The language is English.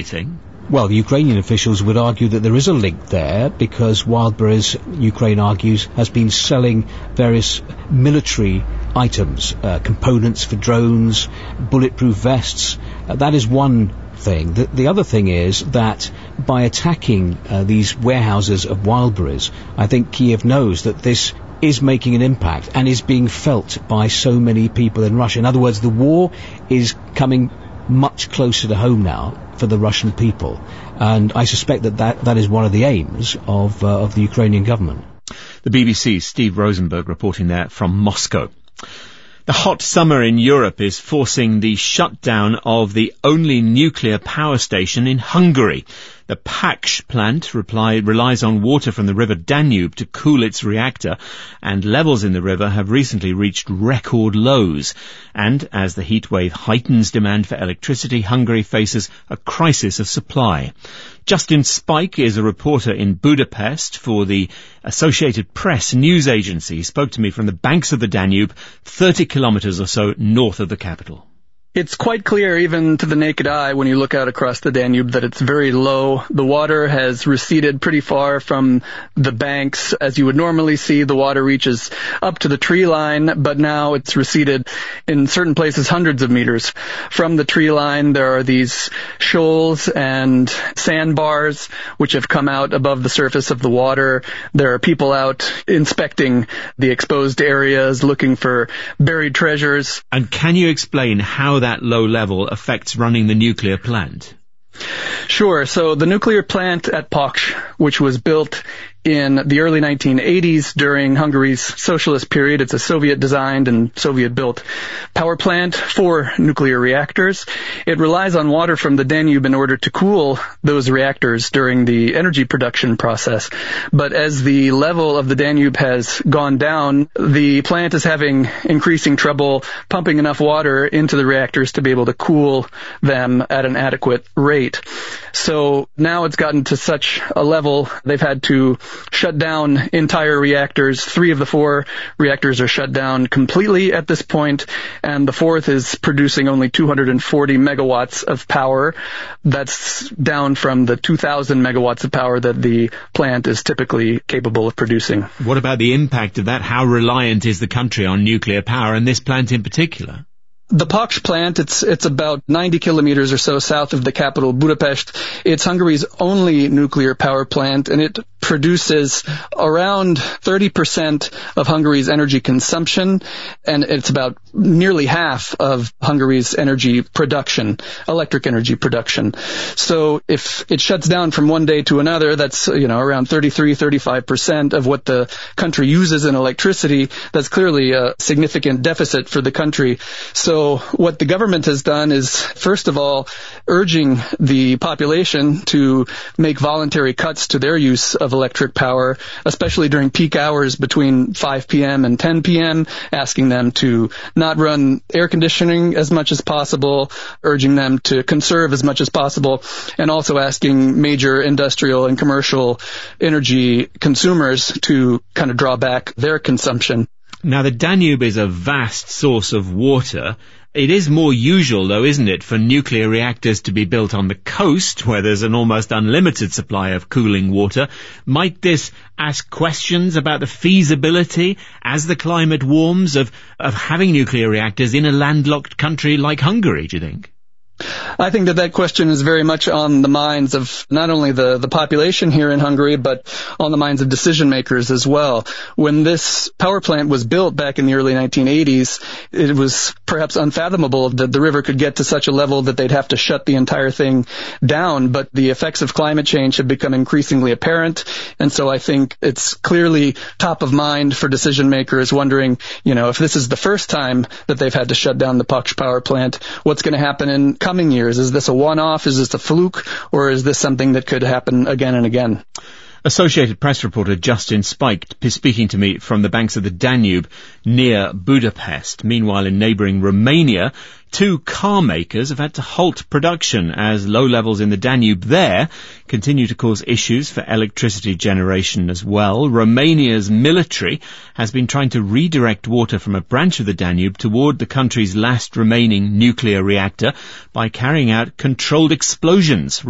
everything. Well, the Ukrainian officials would argue that there is a link there because Wildberries, Ukraine argues, has been selling various military items, components for drones, bulletproof vests. That is one thing. The other thing is that by attacking these warehouses of Wildberries, I think Kiev knows that this is making an impact and is being felt by so many people in Russia. In other words, the war is coming much closer to home now for the Russian people, and I suspect that is one of the aims of the Ukrainian government. The BBC's Steve Rosenberg reporting there from Moscow. The hot summer in Europe is forcing the shutdown of the only nuclear power station in Hungary. The Paks plant relies on water from the river Danube to cool its reactor, and levels in the river have recently reached record lows. And as the heatwave heightens demand for electricity, Hungary faces a crisis of supply. Justin Spike is a reporter in Budapest for the Associated Press news agency. He spoke to me from the banks of the Danube, 30 kilometres or so north of the capital. It's quite clear even to the naked eye when you look out across the Danube that it's very low. The water has receded pretty far from the banks. As you would normally see, the water reaches up to the tree line, but now it's receded in certain places hundreds of meters from the tree line. There are these shoals and sandbars which have come out above the surface of the water. There are people out inspecting the exposed areas, looking for buried treasures. And can you explain how that low level affects running the nuclear plant? Sure. So the nuclear plant at Paks, which was built in the early 1980s during Hungary's socialist period. It's a Soviet-designed and Soviet-built power plant for nuclear reactors. It relies on water from the Danube in order to cool those reactors during the energy production process. But as the level of the Danube has gone down, the plant is having increasing trouble pumping enough water into the reactors to be able to cool them at an adequate rate. So now it's gotten to such a level they've had to shut down entire reactors. 3 of the 4 reactors are shut down completely at this point, and the 4th is producing only 240 megawatts of power. That's down from the 2,000 megawatts of power that the plant is typically capable of producing. What about the impact of that? How reliant is the country on nuclear power, and this plant in particular? The Paks plant, it's about 90 kilometers or so south of the capital, Budapest. It's Hungary's only nuclear power plant, and it produces around 30% of Hungary's energy consumption, and it's about nearly half of Hungary's energy production, electric energy production. So if it shuts down from one day to another, that's, around 35% of what the country uses in electricity. That's clearly a significant deficit for the country. So what the government has done is, first of all, urging the population to make voluntary cuts to their use of electric power, especially during peak hours between 5 p.m. and 10 p.m., asking them to not run air conditioning as much as possible, urging them to conserve as much as possible, and also asking major industrial and commercial energy consumers to kind of draw back their consumption. Now, the Danube is a vast source of water. It is more usual, though, isn't it, for nuclear reactors to be built on the coast, where there's an almost unlimited supply of cooling water. Might this ask questions about the feasibility, as the climate warms, of having nuclear reactors in a landlocked country like Hungary, do you think? I think that question is very much on the minds of not only the population here in Hungary, but on the minds of decision makers as well. When this power plant was built back in the early 1980s, it was perhaps unfathomable that the river could get to such a level that they'd have to shut the entire thing down. But the effects of climate change have become increasingly apparent. And so I think it's clearly top of mind for decision makers wondering, if this is the first time that they've had to shut down the Paks power plant, what's going to happen in coming years? Is this a one-off? Is this a fluke? Or is this something that could happen again and again? Associated Press reporter Justin Spike speaking to me from the banks of the Danube near Budapest. Meanwhile, in neighbouring Romania, 2 car makers have had to halt production as low levels in the Danube there continue to cause issues for electricity generation as well. Romania's military has been trying to redirect water from a branch of the Danube toward the country's last remaining nuclear reactor by carrying out controlled explosions.